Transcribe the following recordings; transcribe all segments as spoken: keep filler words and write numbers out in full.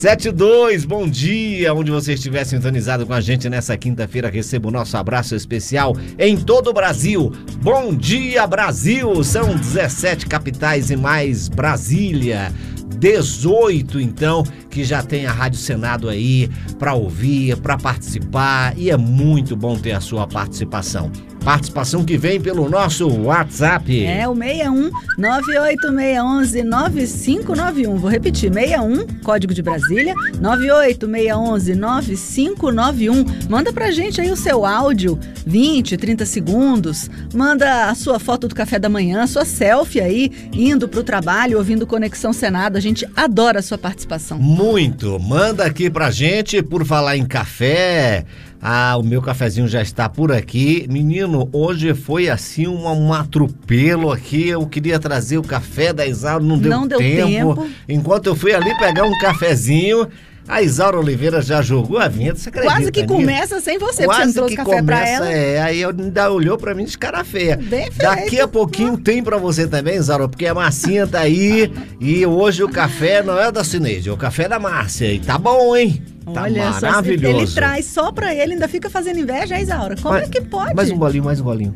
sete e dois, bom dia, onde você estiver sintonizado com a gente nessa quinta-feira, receba o nosso abraço especial em todo o Brasil. Bom dia, Brasil! São dezessete capitais e mais Brasília. dezoito, então, que já tem a Rádio Senado aí para ouvir, para participar, e é muito bom ter a sua participação. Participação que vem pelo nosso WhatsApp. É o seis um nove oito seis um um nove cinco nove um. Vou repetir, seis um, código de Brasília, nove oito seis um um nove cinco nove um. Manda pra gente aí o seu áudio, vinte, trinta segundos. Manda a sua foto do café da manhã, sua selfie aí, indo pro trabalho, ouvindo Conexão Senado. A gente adora a sua participação. Muito. Manda aqui pra gente, por falar em café. Ah, o meu cafezinho já está por aqui. Menino, hoje foi assim um, um atropelo aqui. Eu queria trazer o café da Isaura, não deu, não deu tempo. tempo. Enquanto eu fui ali pegar um cafezinho, a Isaura Oliveira já jogou a vinheta. Você acredita, Quase que nisso? Começa sem você, Quase porque você não trouxe que café começa, pra ela. É, aí eu ainda olhou pra mim de cara feia. Bem feito. Daqui a pouquinho tem pra você também, Isaura, porque a Marcinha tá aí e hoje o café não é da Cineide, é o café da Márcia. E tá bom, hein? Tá Olha, maravilhoso. Só, ele traz só pra ele, ainda fica fazendo inveja, hein, Isaura? Como mas, é que pode? Mais um golinho, mais um golinho.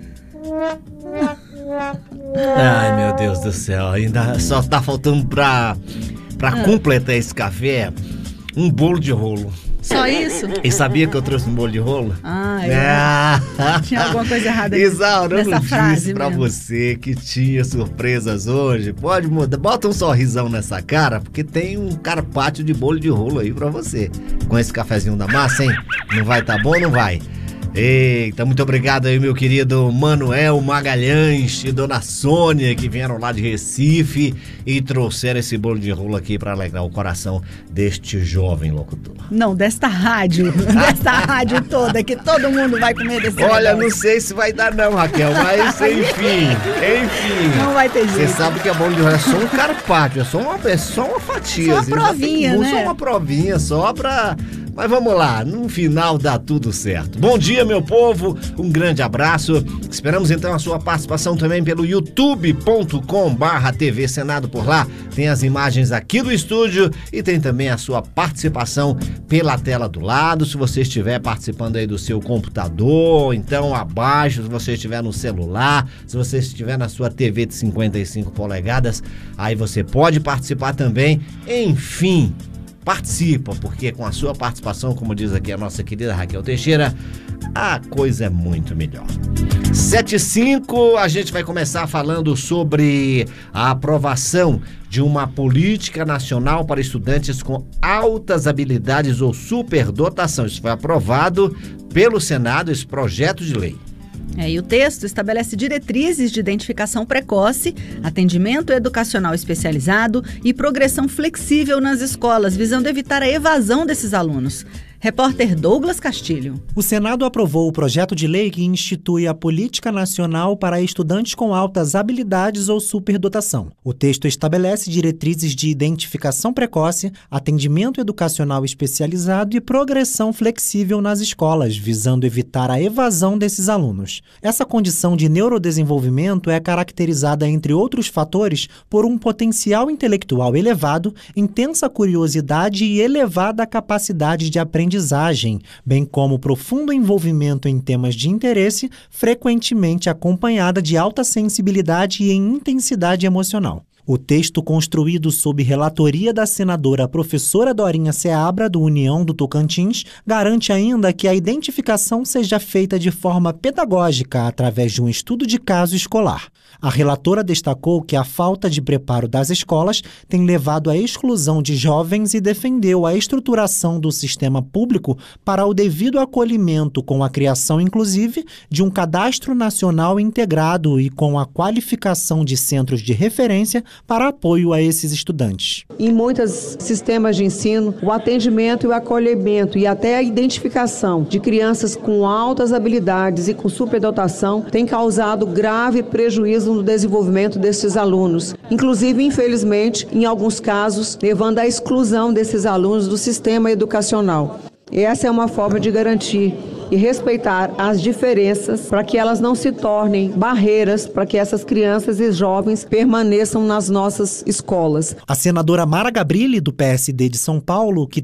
Ai, meu Deus do céu, ainda só tá faltando pra, pra ah. completar esse café um bolo de rolo. Só isso? E sabia que eu trouxe um bolo de rolo? Ah, é. Tinha alguma coisa errada Isaura, eu não frase disse pra mesmo. você que tinha surpresas hoje. Pode mudar, bota um sorrisão nessa cara, porque tem um carpaccio de bolo de rolo aí pra você. Com esse cafezinho da massa, hein? Não vai tá bom ou não vai? Eita, muito obrigado aí, meu querido Manuel Magalhães e Dona Sônia, que vieram lá de Recife e trouxeram esse bolo de rolo aqui para alegrar o coração deste jovem locutor. Não, desta rádio, desta rádio toda, que todo mundo vai comer desse Olha, negócio. Não sei se vai dar não, Raquel, mas enfim, enfim. Não vai ter jeito. Você sabe que a bolo de rolo é só um carpaccio, é só uma, é só uma fatia. Só uma provinha, né? Só uma provinha, só pra... Mas vamos lá, no final dá tudo certo. Bom dia, meu povo, um grande abraço. Esperamos então a sua participação também pelo youtube ponto com barra T V Senado. Por lá tem as imagens aqui do estúdio e tem também a sua participação pela tela do lado. Se você estiver participando aí do seu computador, então abaixo, se você estiver no celular, se você estiver na sua T V de cinquenta e cinco polegadas, aí você pode participar também. Enfim, participa, porque com a sua participação, como diz aqui a nossa querida Raquel Teixeira, a coisa é muito melhor. sete e cinco, a gente vai começar falando sobre a aprovação de uma política nacional para estudantes com altas habilidades ou superdotação. Isso foi aprovado pelo Senado, esse projeto de lei. É, e o texto estabelece diretrizes de identificação precoce, atendimento educacional especializado e progressão flexível nas escolas, visando evitar a evasão desses alunos. Repórter Douglas Castilho. O Senado aprovou o projeto de lei que institui a Política Nacional para Estudantes com Altas Habilidades ou Superdotação. O texto estabelece diretrizes de identificação precoce, atendimento educacional especializado e progressão flexível nas escolas, visando evitar a evasão desses alunos. Essa condição de neurodesenvolvimento é caracterizada, entre outros fatores, por um potencial intelectual elevado, intensa curiosidade e elevada capacidade de aprendizagem, bem como profundo envolvimento em temas de interesse, frequentemente acompanhada de alta sensibilidade e intensidade emocional. O texto, construído sob relatoria da senadora professora Dorinha Seabra, do União do Tocantins, garante ainda que a identificação seja feita de forma pedagógica através de um estudo de caso escolar. A relatora destacou que a falta de preparo das escolas tem levado à exclusão de jovens e defendeu a estruturação do sistema público para o devido acolhimento, com a criação, inclusive, de um cadastro nacional integrado e com a qualificação de centros de referência para apoio a esses estudantes. Em muitos sistemas de ensino, o atendimento e o acolhimento e até a identificação de crianças com altas habilidades e com superdotação tem causado grave prejuízo no desenvolvimento desses alunos, inclusive, infelizmente, em alguns casos, levando à exclusão desses alunos do sistema educacional. Essa é uma forma de garantir e respeitar as diferenças para que elas não se tornem barreiras para que essas crianças e jovens permaneçam nas nossas escolas. A senadora Mara Gabrilli, do P S D de São Paulo, que